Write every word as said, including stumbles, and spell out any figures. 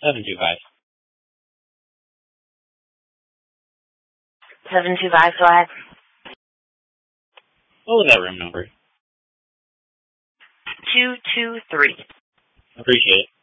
seven two five. seven two five, go ahead. What was that room number? two two three. Appreciate it.